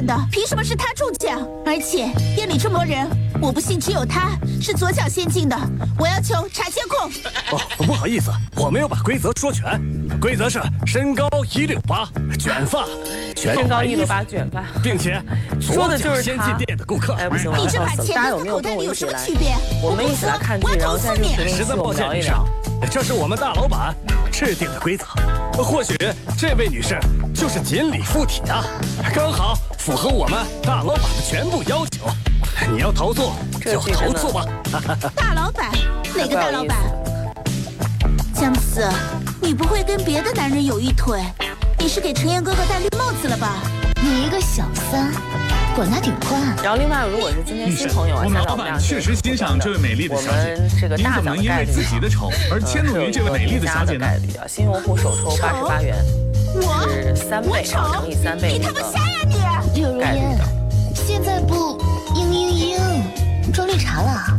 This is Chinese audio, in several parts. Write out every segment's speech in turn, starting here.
选的，凭什么是他中奖？而且店里这么多人，我不信只有他是左脚先进的。我要求查监控。 哦，不好意思，我没有把规则说全。规则是身高168，卷发， 身高168，卷发， 并且说的就是先进店的顾客。 哎，不行， 你这把大钱跟家有没有口袋里有什么来？ 区别？ 我们一起来看剧，然后在这个评论区我们聊一聊。 这是我们大老板制定的规则，或许这位女士就是锦鲤附体啊，刚好符合我们大老板的全部要求。你要投诉就投诉吧。 大老板？哪个大老板？姜思，你不会跟别的男人有一腿？你是给陈彦哥哥戴绿帽子了吧？ 你一个小三，管他挺宽。 然后另外，如果是今天新朋友啊， 我们老板确实欣赏这位美丽的小姐。您怎么能因为自己的丑而迁怒于这位美丽的小姐呢？ 新用户首抽88元，是3倍，乘以3倍。 你他妈瞎呀你！ 柳如烟，现在不装绿茶了。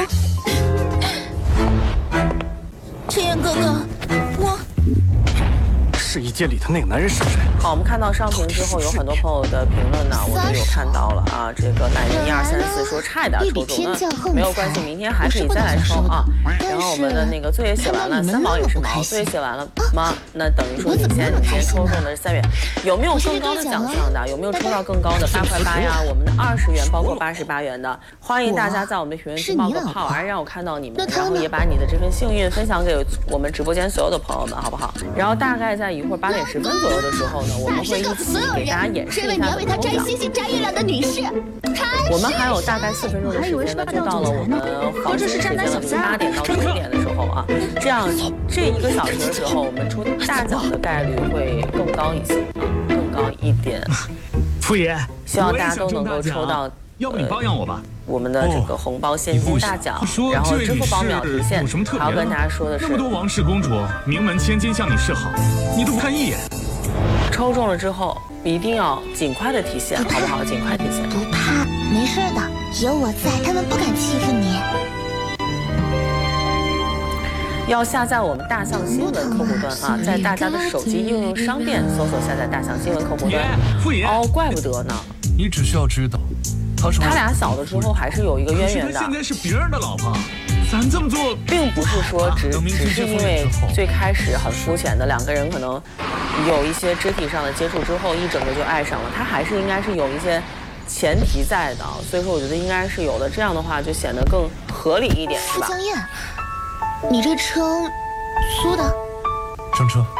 陈彦哥哥，我。 试衣间里的那个男人是谁？ 好，我们看到上屏之后，有很多朋友的评论呢，我都有看到了啊。这个奶人1234说差一点抽中呢，没有关系，明天还可以再来抽啊。然后我们的那个作业写完了，3毛也是毛，作业写完了吗？那等于说你今天抽中的是3元，有没有更高的奖项的？有没有抽到更高的8块8呀？我们的20元，包括88元的，欢迎大家在我们的评论区冒个泡，而让我看到你们，然后也把你的这份幸运分享给我们直播间所有的朋友们，好不好？然后大概在一会儿8点10分左右的时候呢，我们会一起给大家演示一下怎么抽奖。我们还有大概4分钟的时间呢，就到了我们房间时间的8点到9点的时候啊，这样这1个小时的时候，我们抽大奖的概率会更高一些，更高一点。 傅爷， 希望大家都能够抽到。 要不你包养我吧？ 我们的这个红包现金大奖，然后支付宝秒提现。还要跟大家说的是， 那么多王室公主名门千金向你示好，你都不看一眼。 抽中了之后一定要尽快的提现，好不好？尽快提现。 不怕，没事的，有我在，他们不敢欺负你。 要下载我们大象新闻客户端啊，在大家的手机应用商店搜索下载大象新闻客户端。哦，怪不得呢。 你只需要知道， 他俩小的时候还是有一个渊源的。 现在是别人的老婆，咱这么做并不是说只是因为最开始很肤浅的2个人可能有一些肢体上的接触之后，一整个就爱上了。他还是应该是有一些前提在的，所以说我觉得应该是有的。这样的话就显得更合理一点，是吧？ 傅江燕，你这车租的？ 上车。